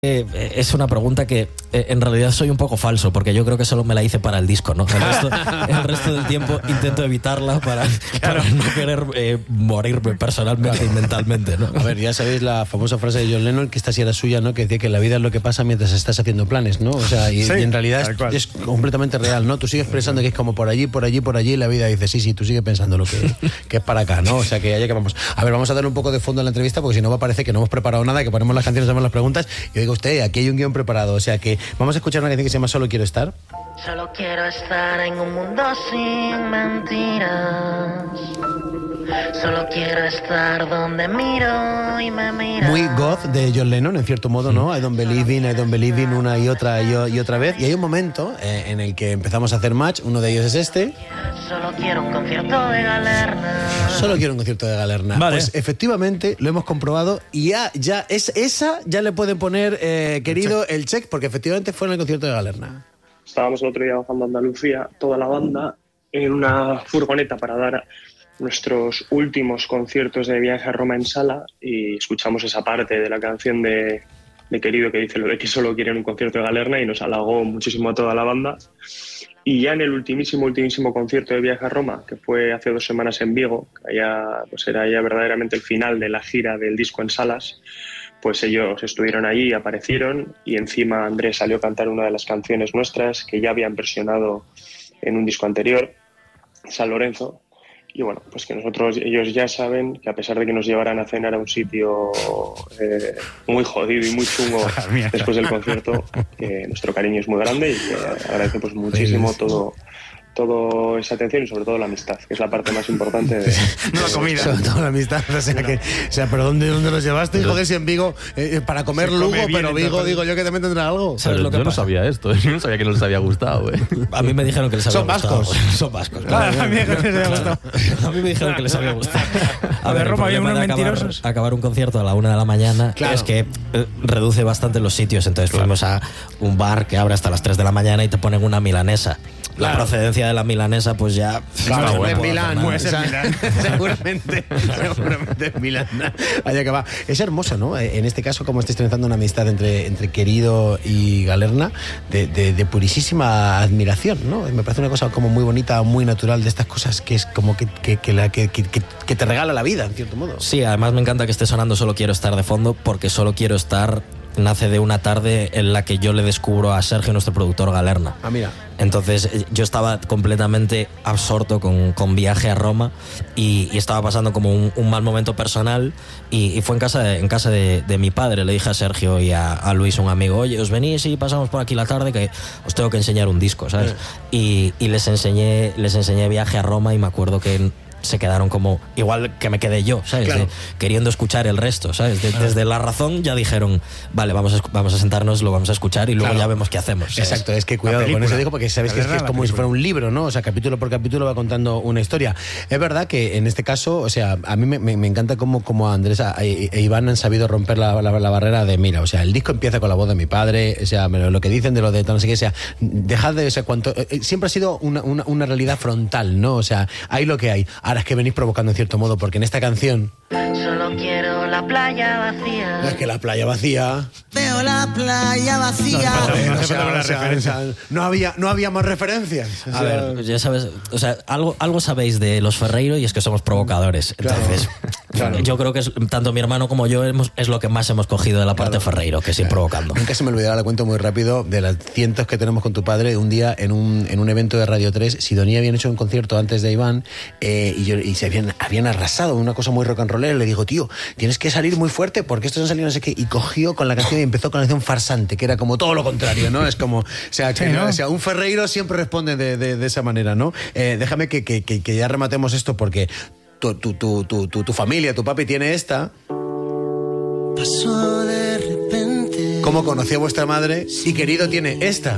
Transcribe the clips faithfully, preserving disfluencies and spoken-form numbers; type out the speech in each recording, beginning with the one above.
Eh, es una pregunta que eh, en realidad soy un poco falso, porque yo creo que solo me la hice para el disco, ¿no? El resto, el resto del tiempo intento evitarla para, para no querer eh, morirme personalmente claro. y mentalmente, ¿no? A ver, ya sabéis la famosa frase de John Lennon, que esta sí era suya, ¿no? Que decía que la vida es lo que pasa mientras estás haciendo planes, ¿no? O sea, y, sí, y en realidad es, es completamente real, ¿no? Tú sigues pensando que es como por allí, por allí, por allí, y la vida dice, sí, sí, tú sigues pensando lo que, que es para acá, ¿no? O sea, que allá que vamos. A ver, vamos a darle un poco de fondo a la entrevista, porque si no va a parecer que no hemos preparado nada, que ponemos las canciones, hacemos las preguntas, y oiga usted, aquí hay un guión preparado, o sea que vamos a escuchar una canción que se llama Solo quiero estar. Solo quiero estar en un mundo sin mentiras. Solo quiero estar donde miro y me mira. Muy goth de John Lennon, en cierto modo, ¿no? I don't believe in, I don't believe in, una y otra y, y otra vez. Y hay un momento eh, en el que empezamos a hacer match, uno de ellos es este. Solo quiero un concierto de Galerna. Solo quiero un concierto de Galerna. Vale. Pues efectivamente lo hemos comprobado y ya, ya es esa, ya le pueden poner, eh, querido, el check, porque efectivamente fue en el concierto de Galerna. Estábamos el otro día bajando a Andalucía, toda la banda, en una furgoneta para dar nuestros últimos conciertos de Viaje a Roma en sala, y escuchamos esa parte de la canción de, de Querido que dice lo de que solo quieren un concierto de Galerna, y nos halagó muchísimo a toda la banda. Y ya en el ultimísimo, ultimísimo concierto de Viaje a Roma, que fue hace dos semanas en Vigo, que allá, pues era ya verdaderamente el final de la gira del disco en salas, pues ellos estuvieron allí, aparecieron, y encima Andrés salió a cantar una de las canciones nuestras que ya habían versionado en un disco anterior, San Lorenzo. Y bueno, pues que nosotros, ellos ya saben que a pesar de que nos llevaran a cenar a un sitio eh, muy jodido y muy chungo después del concierto, que nuestro cariño es muy grande y que agradecemos muchísimo todo, todo esa atención y sobre todo la amistad, que es la parte más importante de, no la comida. Sobre todo la amistad, o sea, que, o sea pero ¿dónde, dónde los llevaste? Joder, si en Vigo, eh, para comer Se Lugo, come bien, pero Vigo, entonces. digo yo que también tendrá algo. ¿Sabes lo que yo pasa? no sabía esto, yo no sabía que no les había gustado, ¿eh? A mí me dijeron que les había Son gustado. vascos. Son vascos. Claro, a mí me dijeron que les había gustado. A mí me dijeron que les había gustado. A ver, el Roma, había problema unos de acabar, mentirosos. acabar un concierto a la una de la mañana Claro. es que eh, reduce bastante los sitios. Entonces Claro. fuimos a un bar que abre hasta las tres de la mañana y te ponen una milanesa. La Claro. procedencia de la milanesa, pues ya... Claro, no bueno, puedo Milán, hacer nada. puede ser o sea, Milán. seguramente, seguramente es Milán. Allá que va. Es hermoso, ¿no? En este caso, como estáis teniendo una amistad entre, entre Querido y Galerna, de, de, de purísima admiración, ¿no? Me parece una cosa como muy bonita, muy natural, de estas cosas que es como que, que, que, la, que, que, que te regala la vida, en cierto modo. Sí, además me encanta que esté sonando Solo quiero estar de fondo, porque Solo quiero estar nace de una tarde en la que yo le descubro a Sergio, nuestro productor, Galerna. Ah, mira. Entonces yo estaba completamente absorto con, con Viaje a Roma y, y estaba pasando como un, un mal momento personal y, y fue en casa, de, en casa de, de mi padre. Le dije a Sergio y a, a Luis, un amigo, oye, os venís y pasamos por aquí la tarde que os tengo que enseñar un disco, ¿sabes? Y, y les enseñé, les enseñé Viaje a Roma y me acuerdo que se quedaron como, igual que me quedé yo, ¿sabes? Claro. De, queriendo escuchar el resto, ¿sabes? De, desde La Razón ya dijeron, vale, vamos a, vamos a sentarnos, lo vamos a escuchar y luego Claro. ya vemos qué hacemos, ¿sabes? Exacto, es que cuidado con eso, digo, porque sabéis que es, que es como si fuera un libro, ¿no? O sea, capítulo por capítulo va contando una historia. Es verdad que en este caso, o sea, a mí me, me, me encanta cómo, cómo Andrés e, e Iván han sabido romper la, la, la barrera de, mira, o sea, el disco empieza con la voz de mi padre, o sea, lo que dicen de lo de no sé qué, o sea, dejad de, o sea, cuanto, eh, siempre ha sido una, una, una realidad frontal, ¿no? O sea, hay lo que hay. Ahora es que venís provocando en cierto modo, porque en esta canción Solo quiero la playa vacía. es que la playa vacía. Veo la playa vacía. No hace O sea, falta ver la o sea, referencia. o sea, no había, no había más referencias. O A sea, ver, pues ya sabes, o sea, algo, algo sabéis de los Ferreiro y es que somos provocadores. Entonces, Claro. yo creo que es, tanto mi hermano como yo hemos, es lo que más hemos cogido de la parte Claro. Ferreiro, que es ir provocando. Nunca se me olvidará, le cuento muy rápido, de las cientos que tenemos con tu padre. Un día en un, en un evento de Radio tres, Sidonia habían hecho un concierto antes de Iván eh, y, yo, y se habían, habían arrasado, una cosa muy rock and rollera. Le digo, tío, tienes que salir muy fuerte porque estos han salido no sé qué. Y cogió con la canción y empezó con la canción Farsante, que era como todo lo contrario, ¿no? Es como, o sea, que, Sí, ¿no? o sea un Ferreiro siempre responde de, de, de esa manera, ¿no? Eh, déjame que, que, que, que ya rematemos esto porque tu, tu, tu, tu, tu, tu familia, tu papi tiene esta. Pasó de repente. ¿Cómo conocí a vuestra madre? Y Querido tiene esta.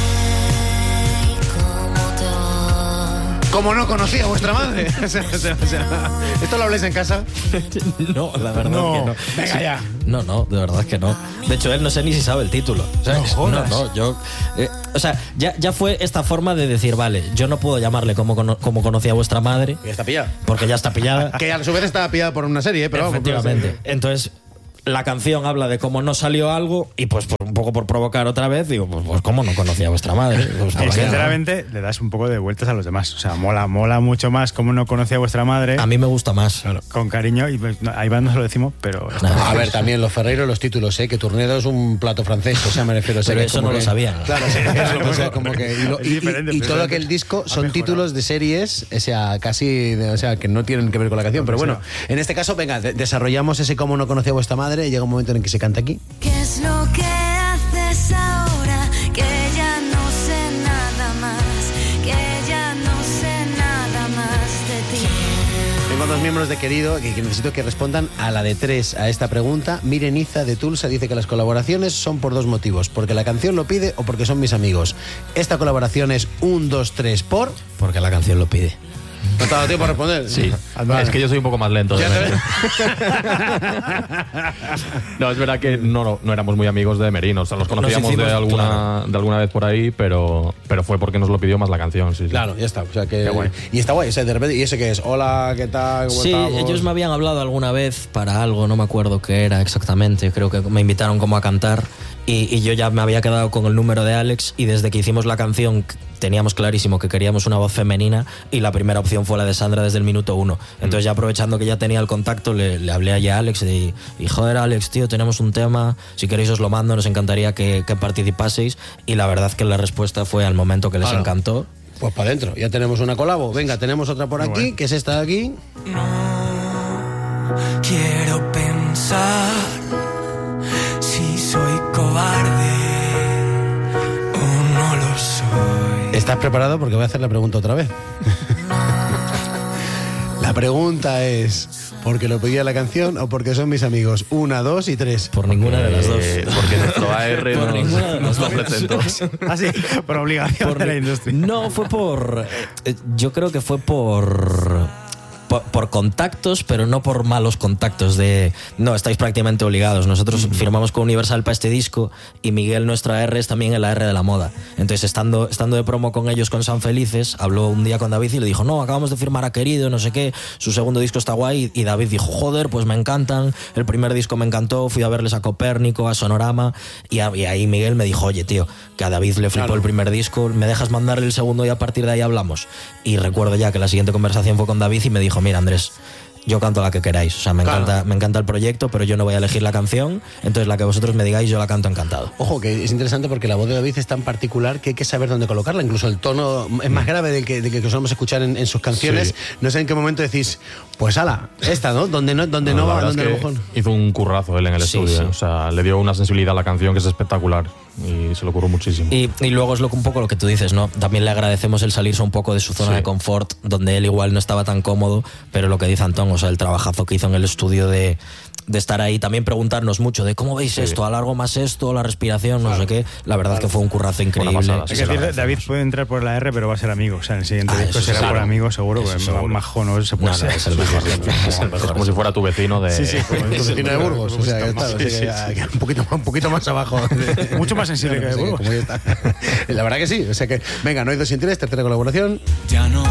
¿Cómo no conocí a vuestra madre? O sea, o sea, o sea, ¿esto lo habláis en casa? No, la verdad No. que no. Venga Sí. ya. No, no, de verdad que no. De hecho, él no sé ni si sabe el título. ¿Sabes? No jodas. no, no, yo... eh, o sea, ya, ya fue esta forma de decir, vale, yo no puedo llamarle como, cono- como conocí a vuestra madre, Ya está pillada. porque ya está pillada. Que a su vez estaba pillada por una serie, ¿eh? Pero vamos, Efectivamente. Entonces, la canción habla de cómo no salió algo y pues por, un poco por provocar otra vez, digo, pues, pues cómo no conocía a vuestra madre. Pues, y sinceramente le das un poco de vueltas a los demás. O sea, mola, mola mucho más cómo no conocía a vuestra madre. A mí me gusta más. Claro, con cariño, y pues, no, a Iván no se lo decimos, pero... A ver, también los Ferreiro, los títulos, ¿eh? Que Turnedo es un plato francés, o sea, me refiero... Pero eso no que, lo sabían. Claro, sí, eso, o sea, como que... Y, lo, y, y, y todo aquel disco son títulos de series, o sea, casi... De, o sea, que no tienen que ver con la canción, pero bueno, en este caso, venga, de, desarrollamos ese cómo no conocía a vuestra madre y llega un momento en el que se canta aquí. ¿Qué es lo que haces ahora? Que ya no sé nada más, que ya no sé nada más de ti. Tengo dos miembros de Querido que, que necesito que respondan a la de tres a esta pregunta. Miren Iza de Tulsa dice que las colaboraciones son por dos motivos, porque la canción lo pide o porque son mis amigos. Esta colaboración es un, dos, tres por... Porque la canción lo pide. ¿No te ha dado tiempo a responder? Sí, vale. Es que yo soy un poco más lento. No, es verdad que no, no, no éramos muy amigos de Merino. O sea, los conocíamos hicimos, de, alguna, claro. de alguna vez por ahí, pero, pero fue porque nos lo pidió más la canción. Sí, sí. Claro, ya está. O sea que, y está guay. O sea, de repente, ¿y ese qué es? Hola, ¿qué tal? ¿Cómo sí, estamos? Ellos me habían hablado alguna vez para algo, no me acuerdo qué era exactamente. Creo que me invitaron como a cantar. Y, y yo ya me había quedado con el número de Alex y desde que hicimos la canción teníamos clarísimo que queríamos una voz femenina y la primera opción fue la de Sandra desde el minuto uno. Entonces ya aprovechando que ya tenía el contacto le, le hablé allá a Alex y, y joder Alex, tío, tenemos un tema, si queréis os lo mando, nos encantaría que, que participaseis y la verdad que la respuesta fue al momento que les claro. encantó. Pues para adentro, ya tenemos una colabo. Venga, tenemos otra por aquí, bueno. que es esta de aquí. No quiero pensar si soy cobarde o no lo soy. ¿Estás preparado? Porque voy a hacer la pregunta otra vez. La pregunta es, ¿porque lo pedía la canción o porque son mis amigos? Una, dos y tres. Por ninguna de las dos. Eh, porque nuestro A R por nos, ninguna de nos las lo presentó. Ah, sí, por obligación por de la industria. No, fue por... Eh, yo creo que fue por... Por, por contactos, pero no por malos contactos de... No, estáis prácticamente obligados. Nosotros mm. firmamos con Universal para este disco y Miguel, nuestra A R, es también el A R de la moda. Entonces, estando, estando de promo con ellos con San Felices, habló un día con David y le dijo, no, acabamos de firmar a Querido, no sé qué, su segundo disco está guay. Y David dijo, joder, pues me encantan, el primer disco me encantó, fui a verles a Copérnico, a Sonorama, y, a, y ahí Miguel me dijo, oye, tío, que a David le flipó claro. el primer disco, ¿me dejas mandarle el segundo y a partir de ahí hablamos? Y recuerdo ya que la siguiente conversación fue con David y me dijo, mira Andrés, yo canto la que queráis, o sea, me, claro. encanta, me encanta el proyecto, pero yo no voy a elegir la canción, entonces la que vosotros me digáis yo la canto encantado. Ojo, que es interesante porque la voz de David es tan particular que hay que saber dónde colocarla, incluso el tono es más grave del que, de que solemos escuchar en, en sus canciones, sí. No sé en qué momento decís, pues ala, esta, ¿no? Donde no, donde no, no va, donde es que hizo un currazo él en el sí, estudio, sí. O sea, le dio una sensibilidad a la canción que es espectacular. Y se lo ocurrió muchísimo. Y, y luego es lo, un poco lo que tú dices, ¿no? También le agradecemos el salirse un poco de su zona sí. de confort, donde él igual no estaba tan cómodo, pero lo que dice Antón, o sea, el trabajazo que hizo en el estudio de, de estar ahí, también preguntarnos mucho de cómo veis sí. esto, alargo más esto, la respiración, no claro. sé qué. La verdad claro. es que fue un currazo increíble. Pasada, sí, es decir, David puede entrar por la R, pero va a ser amigo. O sea, en el siguiente ah, disco será claro. por amigo, seguro, porque seguro. Majo no se puede no, ser. No, es el mejor. Es el mejor. Como si fuera tu vecino de... Sí, sí, como tu vecino de Burgos. O sea, un poquito un poquito más abajo. Mucho más sensible que de Burgos. La verdad que sí, o sea que, venga, no hay dos sin tres, tercera colaboración. Ya no.